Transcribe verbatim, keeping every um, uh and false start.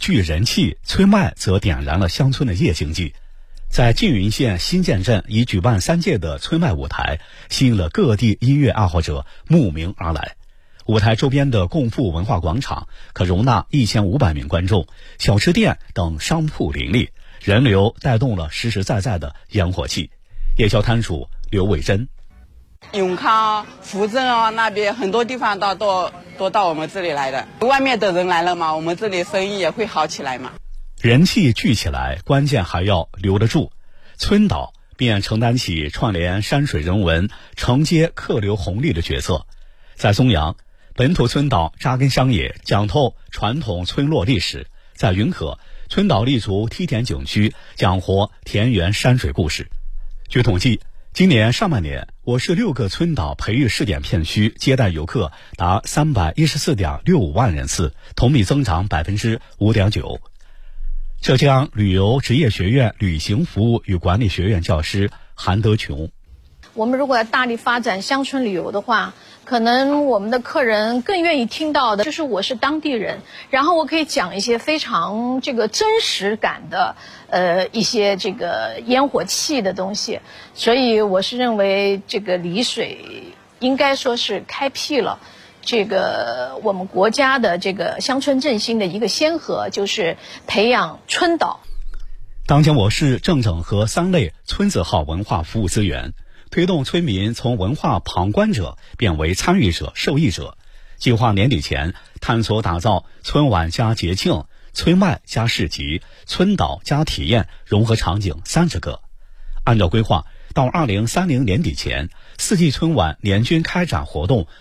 聚人气，村麦则点燃了乡村的夜经济。在缙云县新建镇已举办三届的村麦舞台，吸引了各地音乐爱好者慕名而来。舞台周边的共富文化广场可容纳一千五百名观众，小吃店等商铺林立，人流带动了实实在在的烟火气。夜宵摊主刘伟珍： 永康、福镇啊，那边很多地方到都都到我们这里来的。外面的人来了嘛，我们这里生意也会好起来嘛。 人气聚起来，关键还要留得住。村导便承担起串联山水人文、承接客流红利的角色。在松阳，本土村导扎根乡野，讲透传统村落历史；在云可，村导立足梯田景区，讲活田园山水故事。据统计，今年上半年，我市六个村导培育试点片区接待游客达三百一十四点六五万人次，同比增长百分之五点九。浙江旅游职业学院旅行服务与管理学院教师韩德琼： 我们如果要大力发展乡村旅游的话，可能我们的客人更愿意听到的就是我是当地人，然后我可以讲一些非常这个真实感的呃一些这个烟火气的东西。所以我是认为这个丽水应该说是开辟了这个我们国家的这个乡村振兴的一个先河，就是培养村导。 当前我市正整合三类村子号文化服务资源，推动村民从文化旁观者变为参与者、受益者。计划年底前探索打造村晚加节庆、村麦加市集、村导加体验融合场景三十个。按照规划，到二零三零年底前，四季春晚年均开展活动